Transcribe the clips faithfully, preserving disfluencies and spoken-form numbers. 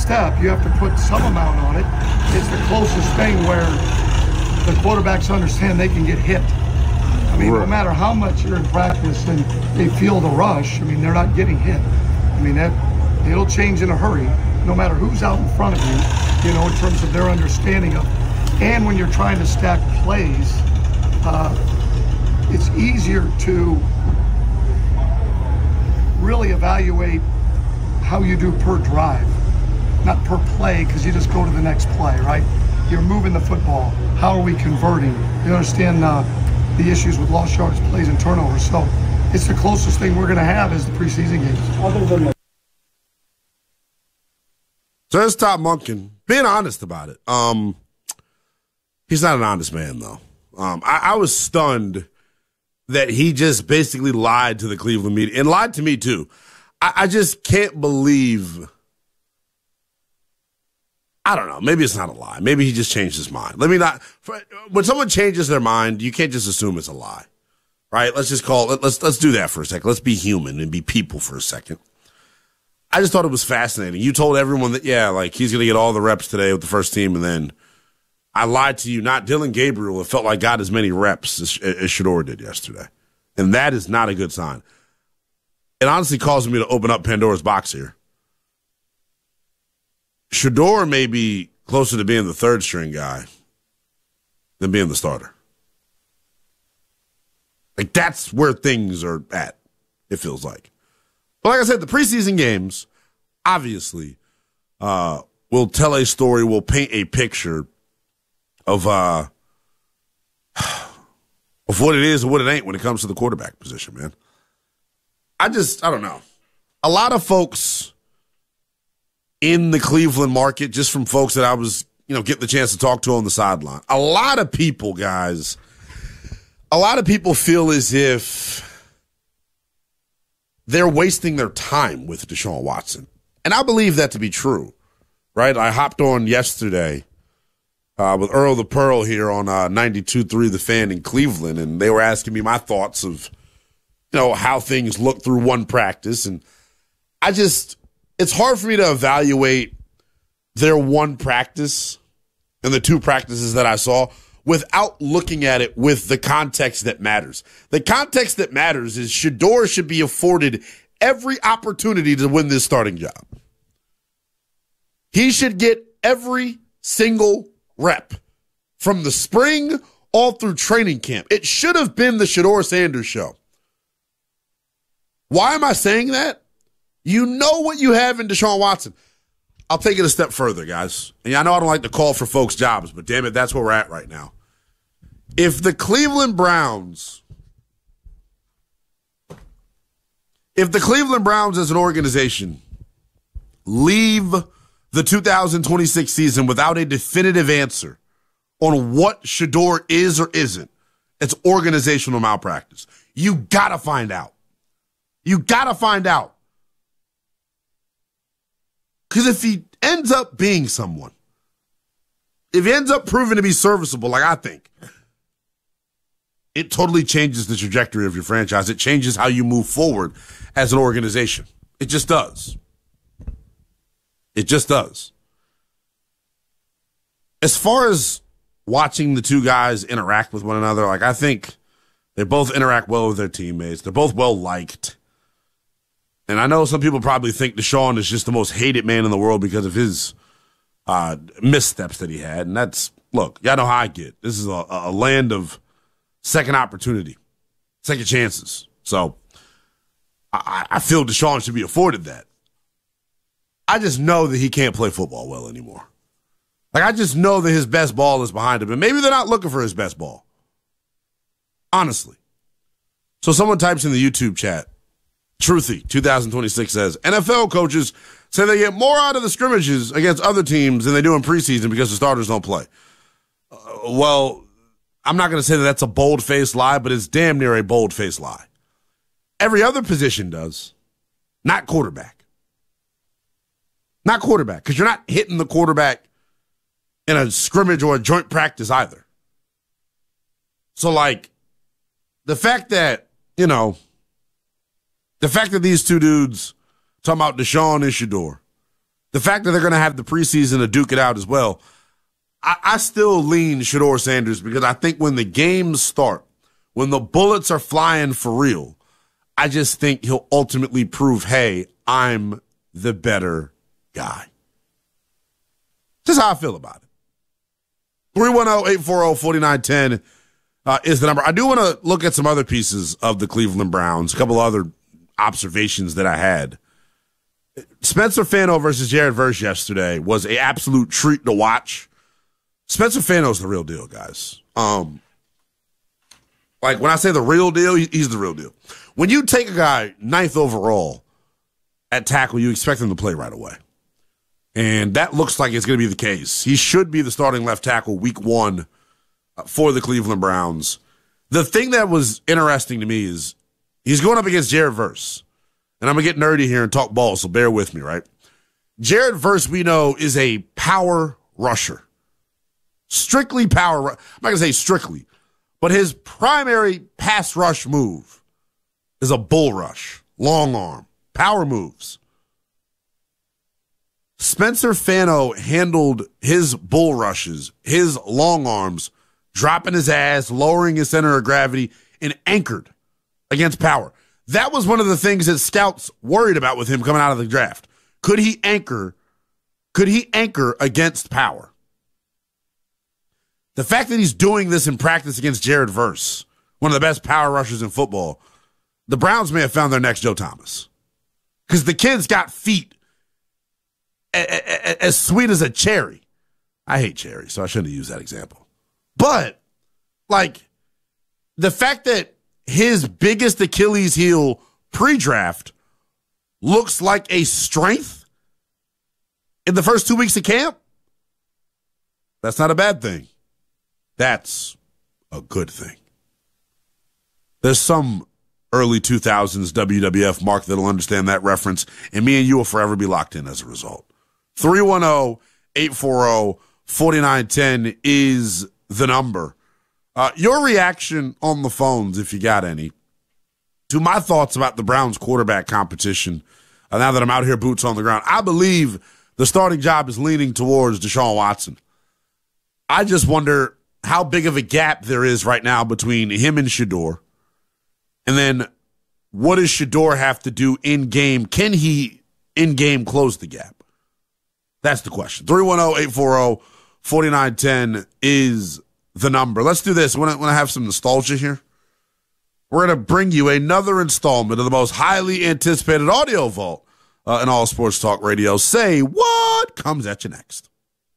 step, you have to put some amount on it. It's the closest thing where the quarterbacks understand they can get hit. I mean, right. No matter how much you're in practice and they feel the rush, I mean, they're not getting hit. I mean, that it'll change in a hurry, no matter who's out in front of you, you know, in terms of their understanding of. And when you're trying to stack plays, uh, it's easier to really evaluate how you do per drive, not per play, because you just go to the next play, right? You're moving the football. How are we converting? You understand uh, the issues with lost yards, plays, and turnovers. So it's the closest thing we're going to have is the preseason games. Other than the- so there's Todd Monken being honest about it. Um, he's not an honest man, though. Um, I, I was stunned that he just basically lied to the Cleveland media and lied to me, too. I, I just can't believe. I don't know. Maybe it's not a lie. Maybe he just changed his mind. Let me not. When someone changes their mind, you can't just assume it's a lie, right? Let's just call it. Let's let's do that for a second. Let's be human and be people for a second. I just thought it was fascinating. You told everyone that, yeah, like he's going to get all the reps today with the first team, and then I lied to you. Not Dylan Gabriel. It felt like got as many reps as, as Shedeur did yesterday, and that is not a good sign. It honestly causes me to open up Pandora's box here. Shedeur may be closer to being the third string guy than being the starter. Like, that's where things are at, it feels like. But like I said, the preseason games, obviously, uh, will tell a story, will paint a picture of uh, of what it is and what it ain't when it comes to the quarterback position, man. I just, I don't know. A lot of folks in the Cleveland market, just from folks that I was, you know, getting the chance to talk to on the sideline. A lot of people, guys, a lot of people feel as if they're wasting their time with Deshaun Watson. And I believe that to be true, right? I hopped on yesterday uh, with Earl the Pearl here on uh, ninety-two point three The Fan in Cleveland, and they were asking me my thoughts of, you know, how things look through one practice. And I just... It's hard for me to evaluate their one practice and the two practices that I saw without looking at it with the context that matters. The context that matters is Shedeur should be afforded every opportunity to win this starting job. He should get every single rep from the spring all through training camp. It should have been the Shedeur Sanders show. Why am I saying that? You know what you have in Deshaun Watson. I'll take it a step further, guys. And I know I don't like to call for folks' jobs, but damn it, that's where we're at right now. If the Cleveland Browns, if the Cleveland Browns as an organization leave the two thousand twenty-six season without a definitive answer on what Shedeur is or isn't, it's organizational malpractice. You gotta find out. You gotta find out. Because if he ends up being someone, if he ends up proving to be serviceable, like I think, it totally changes the trajectory of your franchise. It changes how you move forward as an organization. It just does. It just does. As far as watching the two guys interact with one another, like I think they both interact well with their teammates. They're both well liked. And I know some people probably think Deshaun is just the most hated man in the world because of his uh, missteps that he had. And that's, look, y'all know how I get. This is a, a land of second opportunity, second chances. So I, I feel Deshaun should be afforded that. I just know that he can't play football well anymore. Like, I just know that his best ball is behind him. And maybe they're not looking for his best ball. Honestly. So someone types in the YouTube chat, Truthy, two thousand twenty-six says, N F L coaches say they get more out of the scrimmages against other teams than they do in preseason because the starters don't play. Uh, well, I'm not going to say that that's a bold-faced lie, but it's damn near a bold-faced lie. Every other position does, not quarterback. Not quarterback, because you're not hitting the quarterback in a scrimmage or a joint practice either. So, like, the fact that, you know, The fact that these two dudes, talking about Deshaun and Shedeur, the fact that they're going to have the preseason to duke it out as well, I, I still lean Shedeur Sanders because I think when the games start, when the bullets are flying for real, I just think he'll ultimately prove, hey, I'm the better guy. Just how I feel about it. three one zero, eight four zero, four nine one zero uh, is the number. I do want to look at some other pieces of the Cleveland Browns, a couple other observations that I had. Spencer Fano versus Jared Verse yesterday was an absolute treat to watch. Spencer Fano's the real deal, guys. Um, like, when I say the real deal, he's the real deal. When you take a guy ninth overall at tackle, you expect him to play right away. And that looks like it's going to be the case. He should be the starting left tackle week one for the Cleveland Browns. The thing that was interesting to me is he's going up against Jared Verse. And I'm going to get nerdy here and talk ball, so bear with me, right? Jared Verse, we know, is a power rusher. Strictly power. I'm not going to say strictly, but his primary pass rush move is a bull rush, long arm, power moves. Spencer Fano handled his bull rushes, his long arms, dropping his ass, lowering his center of gravity, and anchored against power. That was one of the things that scouts worried about with him coming out of the draft. Could he anchor? Could he anchor against power? The fact that he's doing this in practice against Jared Verse, one of the best power rushers in football, the Browns may have found their next Joe Thomas. Because the kid's got feet as sweet as a cherry. I hate cherry, so I shouldn't have used that example. But, like, the fact that his biggest Achilles heel pre-draft looks like a strength in the first two weeks of camp, that's not a bad thing. That's a good thing. There's some early two thousands W W F mark that'll understand that reference, and me and you will forever be locked in as a result. three one zero, eight four zero, four nine one zero is the number. Uh, your reaction on the phones, if you got any, to my thoughts about the Browns quarterback competition, uh, now that I'm out here boots on the ground. I believe the starting job is leaning towards Deshaun Watson. I just wonder how big of a gap there is right now between him and Shedeur. And then what does Shedeur have to do in-game? Can he in-game close the gap? That's the question. three one zero, eight four zero, four nine one zero is the number. Let's do this. I want to have some nostalgia here. We're going to bring you another installment of the most highly anticipated audio vault uh, in all sports talk radio. Say what comes at you next.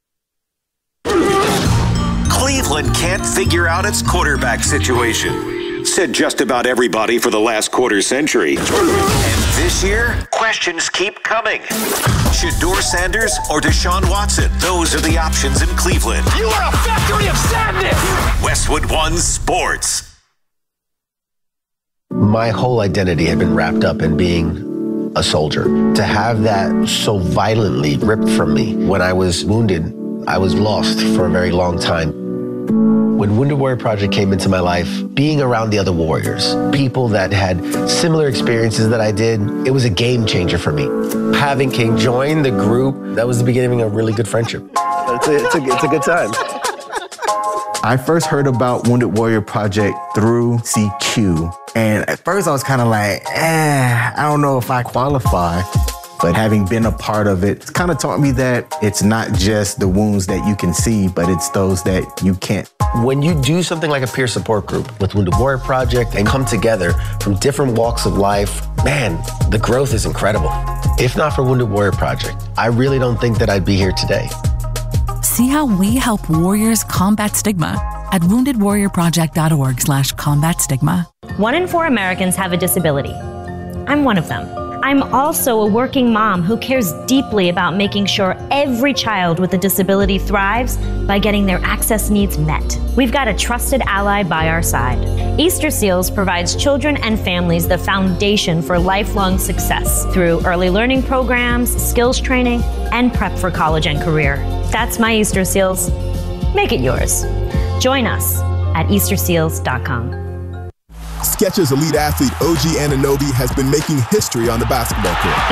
Cleveland can't figure out its quarterback situation. Said just about everybody for the last quarter century. And this year, questions keep coming. Shedeur Sanders or Deshaun Watson? Those are the options in Cleveland. You are a factory of sadness! Westwood One Sports. My whole identity had been wrapped up in being a soldier. To have that so violently ripped from me when I was wounded, I was lost for a very long time. When Wounded Warrior Project came into my life, being around the other warriors, people that had similar experiences that I did, it was a game changer for me. Having King join the group, that was the beginning of a really good friendship. It's a, it's a, it's a good time. I first heard about Wounded Warrior Project through C Q. And at first I was kind of like, eh, I don't know if I qualify. But having been a part of it, it's kind of taught me that it's not just the wounds that you can see, but it's those that you can't. When you do something like a peer support group with Wounded Warrior Project and come together from different walks of life, man, the growth is incredible. If not for Wounded Warrior Project, I really don't think that I'd be here today. See how we help warriors combat stigma at wounded warrior project dot org slash combat stigma. One in four Americans have a disability. I'm one of them. I'm also a working mom who cares deeply about making sure every child with a disability thrives by getting their access needs met. We've got a trusted ally by our side. Easter Seals provides children and families the foundation for lifelong success through early learning programs, skills training, and prep for college and career. That's my Easter Seals. Make it yours. Join us at easter seals dot com. Skechers elite athlete O G Anunoby has been making history on the basketball court. Anunoby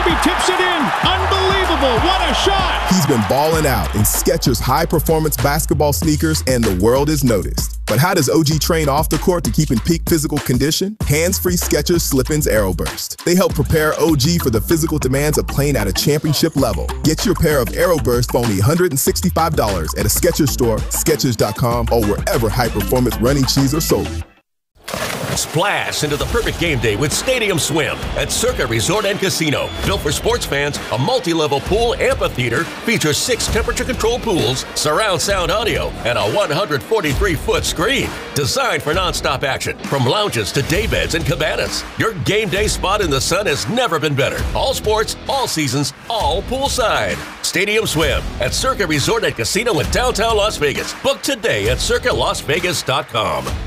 Crosby tips it in. Unbelievable. What a shot. He's been balling out in Skechers high-performance basketball sneakers, and the world is noticed. But how does O G train off the court to keep in peak physical condition? Hands-free Skechers Slip-ins AeroBurst. They help prepare O G for the physical demands of playing at a championship level. Get your pair of AeroBurst for only one hundred sixty-five dollars at a Skechers store, Skechers dot com, or wherever high-performance running shoes are sold. Splash into the perfect game day with Stadium Swim at Circa Resort and Casino. Built for sports fans, a multi-level pool amphitheater features six temperature-controlled pools, surround sound audio, and a one hundred forty-three foot screen. Designed for non-stop action, from lounges to daybeds and cabanas. Your game day spot in the sun has never been better. All sports, all seasons, all poolside. Stadium Swim at Circa Resort and Casino in downtown Las Vegas. Book today at Circa Las Vegas dot com.